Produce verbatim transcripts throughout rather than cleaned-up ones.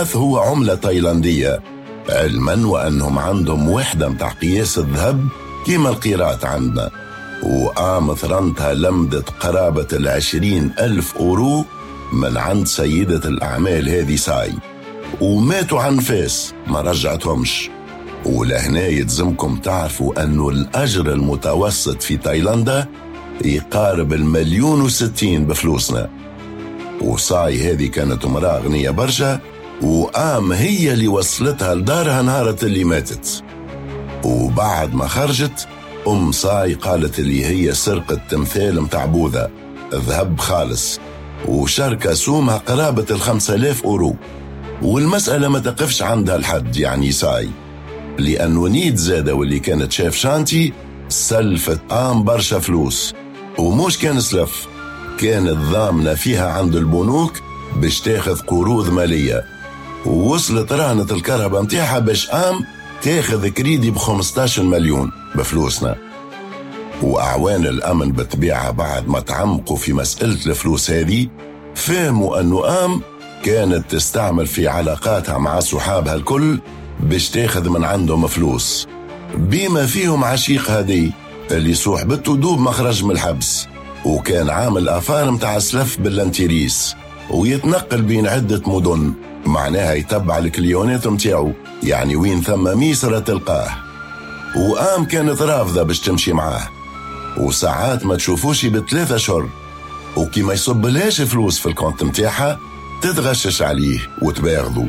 الباث هو عملة تايلاندية، علما وأنهم عندهم وحدة متاع قياس الذهب كيما القيرات عندنا، وقام ثرنتها لمدت قرابة العشرين ألف أورو من عند سيدة الأعمال هذه ساي، وماتوا عن فاس ما رجعتهمش. ولهنا يتزمكم تعرفوا أنه الأجر المتوسط في تايلاندا يقارب المليون وستين بفلوسنا. وصاي هذه كانت امرأة غنية برشا، وقام هي اللي وصلتها لدارها نهارة اللي ماتت. وبعد ما خرجت أم صاي قالت اللي هي سرقت تمثال متاع بوذا ذهب خالص، وشركة سومها قرابة الخمسة آلاف أورو. والمسألة ما تقفش عندها الحد يعني صاي، لأنه نيد زادة واللي كانت شاف شانتي سلفت قام برشا فلوس، وموش كان سلف، كانت ضامنة فيها عند البنوك باش تاخذ قروض مالية، ووصلت رهنة الكهرباء متاعها باش قام تاخذ كريدي بخمستاش مليون بفلوسنا. وأعوان الأمن بالطبيعة بعد ما تعمقوا في مسألة الفلوس هذه فهموا أنه قام كانت تستعمل في علاقاتها مع صحابها الكل باش تاخذ من عندهم فلوس، بما فيهم عشيق هدي اللي صحبته دوب مخرج من الحبس، وكان عامل أفار متاع سلف باللانتيريس، ويتنقل بين عدة مدن، معناها يتبع الكليونات متاعو، يعني وين ثم ميسرة تلقاه. وقام كانت رافضة باش تمشي معاه، وساعات ما تشوفوش بثلاثة شهر، وكي ما يصبلهاش فلوس في الكونت متاعها تتغشش عليه وتباغضوا.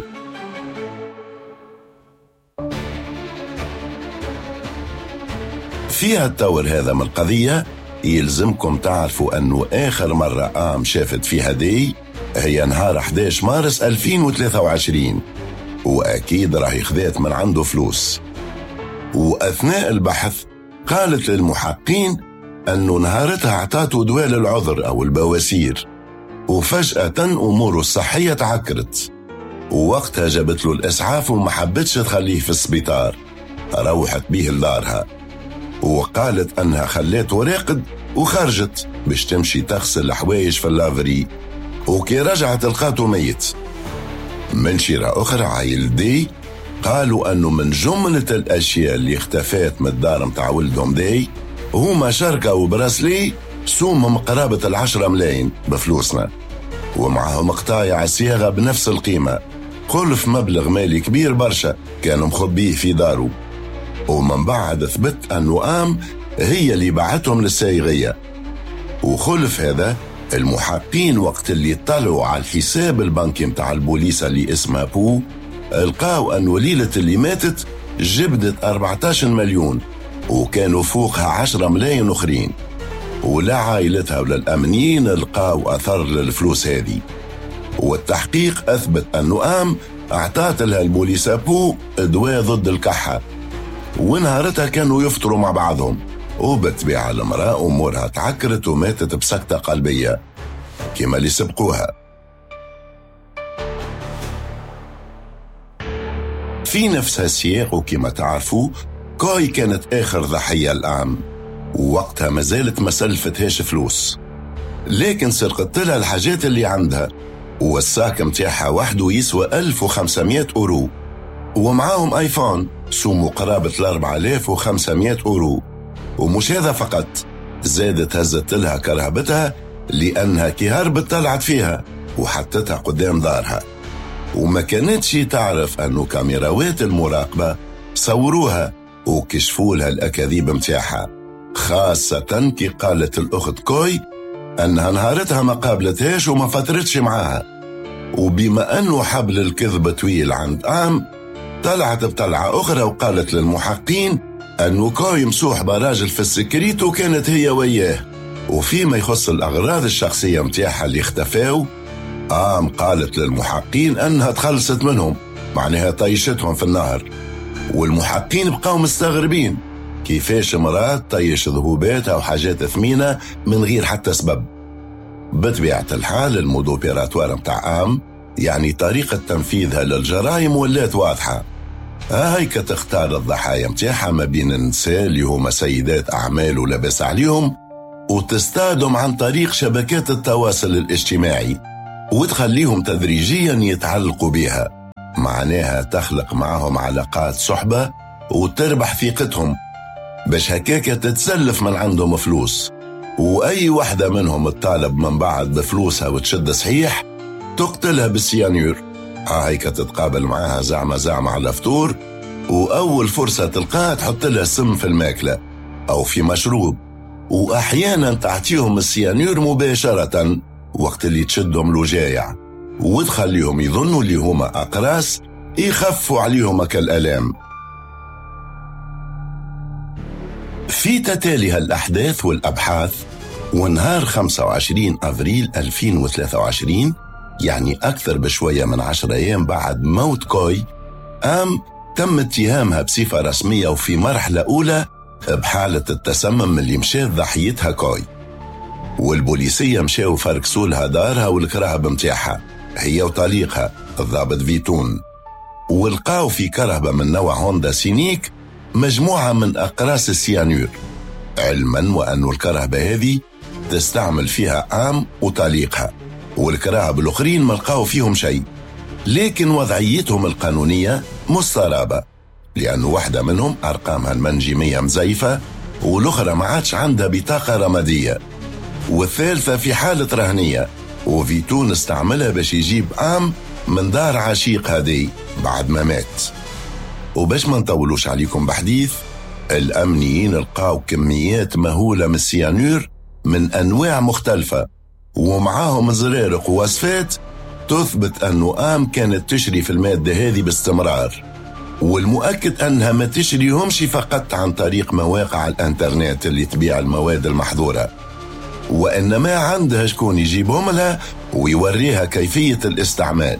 فيها التور هذا من القضية يلزمكم تعرفوا أنه آخر مرة قام شافت فيها دي هي نهار أحد عشر مارس ألفين وثلاثة وعشرين، وأكيد راح يخذات من عنده فلوس. وأثناء البحث قالت للمحققين أنه نهارتها اعطاته دواء للعذر أو البواسير، وفجأة أموره الصحية تعكرت، ووقتها جابت له الإسعاف وما حبتش تخليه في السبيطار، روحت بيه لدارها، وقالت أنها خليته راقد وخرجت باش تمشي تغسل الحوايج في اللافري، وكي رجعت لقاته ميت. من شيرة أخرى عائل دي قالوا أنه من جملة الأشياء اللي اختفت من الدار متاع ولدهم دي هما شركة وبراسلي سومهم قرابة العشرة ملايين بفلوسنا، ومعهم قطايع صياغة بنفس القيمة، كل في مبلغ مالي كبير برشا كانوا مخبيه في داره. ومن بعد ثبت أنه قام هي اللي بعتهم للسايغية. وخلف هذا المحققين وقت اللي اطلعوا على الحساب البنكي متاع البوليس اللي اسمها بو، لقاو أنه ليلة اللي ماتت جبدت أربعتاش مليون، وكانوا فوقها عشرة ملايين أخرين، ولا عائلتها ولا الأمنيين لقاو أثر للفلوس هذه. والتحقيق أثبت أنه قام أعطات لها البوليس بو دواء ضد الكحة، ونهارتها كانوا يفطروا مع بعضهم، وبالطبيعة المرأة أمورها تعكرت وماتت بسكتة قلبية كما اللي سبقوها. في نفس السياق وكما تعرفوا كوي كانت آخر ضحية الآن، ووقتها ما زالت ما سلفتهاش فلوس، لكن سرقت لها الحاجات اللي عندها، والساك متاعها وحده يسوى ألف وخمسمائة أورو، ومعاهم آيفون سومو قرابة الأربعة آلاف وخمسمائة أورو. ومش هذا فقط، زادت هزت لها كرهبتها لأنها كي هربت طلعت فيها وحطتها قدام دارها، وما كانتش تعرف أنه كاميراوات المراقبة صوروها وكشفوا لها الأكاذيب متاعها، خاصة كي قالت الأخت كوي أنها نهارتها ما قابلتهاش وما فترتش معاها. وبما أنه حبل الكذب طويل عند عام، طلعت بطلعة أخرى وقالت للمحققين أنه كوي مصوحبة راجل في السكريت وكانت هي وياه. وفيما يخص الأغراض الشخصية متاعها اللي اختفاو، عام قالت للمحققين أنها تخلصت منهم، معناها طيشتهم في النهر. والمحققين بقاو مستغربين كيفاش مرات طيش ذهوباتها وحاجات ثمينة من غير حتى سبب. بطبيعة الحال المودوبيراتوار متاع عام يعني طريقة تنفيذها للجرائم ولات واضحة، هاي كتختار الضحايا متاعها ما بين النساء اللي هما سيدات أعمال ولبس عليهم، وتستادم عن طريق شبكات التواصل الاجتماعي، وتخليهم تدريجيا يتعلقوا بها. معناها تخلق معهم علاقات صحبة وتربح ثقتهم، باش هكاك تتسلف من عندهم فلوس، وأي واحدة منهم تطالب من بعد بفلوسها وتشد صحيح تقتلها بالسيانور. هايك تتقابل معاها زعمة زعمة على فطور، وأول فرصة تلقاها تحط لها سم في الماكلة أو في مشروب، وأحيانا تعطيهم السيانور مباشرة وقت اللي تشدهم لجايع، وتخليهم يظنوا اللي هما أقراص يخفوا عليهم كالألام. في تتالي الأحداث والأبحاث، ونهار خمسة وعشرين أفريل ألفين وثلاثة وعشرين، يعني أكثر بشوية من عشر أيام بعد موت كوي، قام تم اتهامها بصفة رسمية وفي مرحلة أولى بحالة التسمم اللي مشات ضحيتها كوي، والبوليسية مشاو فركسولها دارها والكرهب متاعها هي وطليقها الضابط فيتون، ولقاو في كرهبة من نوع هوندا سينيك مجموعة من أقراص السيانور، علما وأن الكرهبة هذه تستعمل فيها آم وطليقها، والكراهب الأخرين ما لقاو فيهم شيء، لكن وضعيتهم القانونية مسترابة، لأن واحدة منهم أرقامها المنجمية مزيفة، والأخرى ما عادش عندها بطاقة رمادية، والثالثة في حالة رهنية، وفيتون استعملها باش يجيب آم من دار عشيق هذه بعد ما مات. وباش ما نطولوش عليكم بحديث، الأمنيين لقاو كميات مهولة من السيانور من أنواع مختلفة، ومعاهم زرارق ووصفات تثبت أنه آم كانت تشري في المادة هذه باستمرار، والمؤكد أنها ما تشريهمش فقط عن طريق مواقع الانترنت اللي تبيع المواد المحظورة، وإنما عندها شكون يجيبهم لها ويوريها كيفية الاستعمال.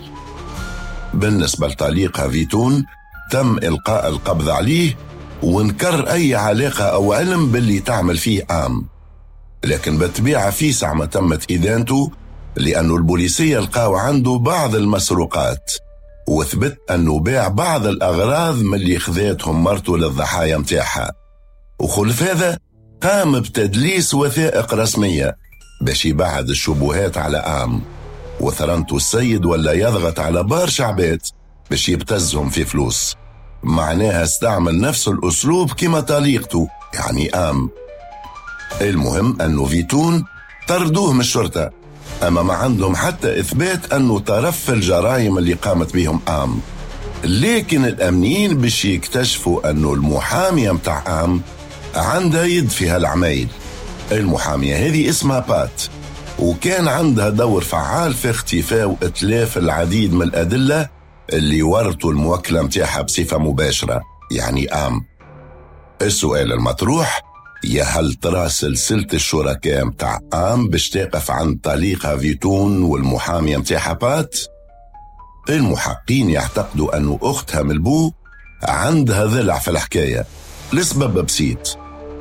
بالنسبة لطليقها فيتون تم إلقاء القبض عليه، ونكر أي علاقة أو علم باللي تعمل فيه آم، لكن بالطبيعة في ساعة ما تمت إدانته، لأنه البوليسية لقاو عنده بعض المسروقات، وثبت أنه باع بعض الأغراض من اللي خذاتهم مرته للضحايا متاعها، وخلف هذا قام بتدليس وثائق رسمية باش يبعد الشبهات على آم، وثرنته السيد ولا يضغط على برشا عباد باش يبتزهم في فلوس، معناها استعمل نفس الأسلوب كما طليقته يعني آم. المهم أنه فيتون طردوه من الشرطة، أما ما عندهم حتى إثبات أنه طرف في الجرائم اللي قامت بهم آم، لكن الأمنيين باش يكتشفوا أنه المحامية متاع آم عندها يد في هالعمايل. المحامية هذه اسمها بات، وكان عندها دور فعال في اختفاء وإتلاف العديد من الأدلة اللي ورطوا الموكلة متاعها بصفة مباشرة يعني آم. السؤال المطروح يا هل ترى سلسلة الشركاء متاع آم باش تقف عند طليقها فيتون والمحامية متاعها بات؟ المحققين يعتقدوا أنه أختها ملبو عندها ضلع في الحكاية لسبب بسيط،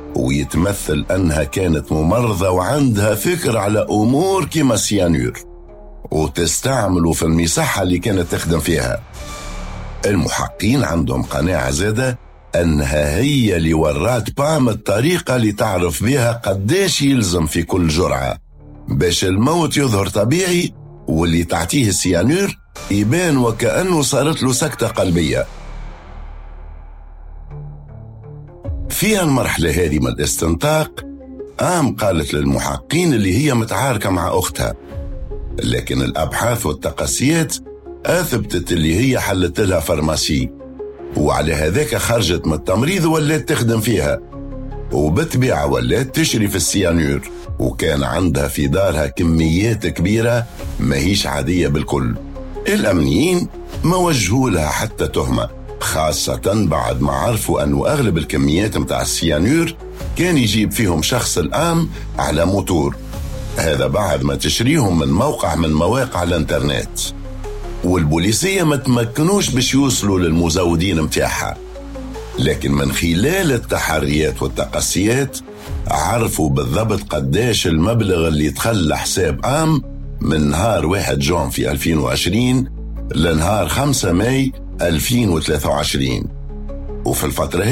ويتمثل أنها كانت ممرضة وعندها فكر على أمور كما السيانور، وتستعمله في المصحة اللي كانت تخدم فيها. المحققين عندهم قناعة زادة أنها هي اللي ورات بام الطريقة اللي تعرف بها قداش يلزم في كل جرعة باش الموت يظهر طبيعي، واللي تعطيه السيانور يبان وكأنه صارت له سكتة قلبية. في المرحلة هذه من الاستنطاق آم قالت للمحققين اللي هي متعاركة مع أختها، لكن الأبحاث والتقاسيات أثبتت اللي هي حلت لها فرماسي، وعلى هذاك خرجت من التمريض ولات تخدم فيها، وبالطبيعة ولات تشري في السيانور، وكان عندها في دارها كميات كبيرة ما هيش عادية بالكل. الأمنيين ما وجهوا لها حتى تهمة، خاصة بعد ما عرفوا أنه أغلب الكميات متاع السيانور كان يجيب فيهم شخص الآم على موتور، هذا بعد ما تشريهم من موقع من مواقع الانترنت، والبوليسية ما تمكنوش باش يوصلوا للمزودين متاعها، لكن من خلال التحريات والتقاسيات عرفوا بالضبط قداش المبلغ اللي دخل حساب آم من نهار واحد جون في ألفين وعشرين لنهار خمسة ماي ألفين وثلاثة وعشرين، وفي الفترة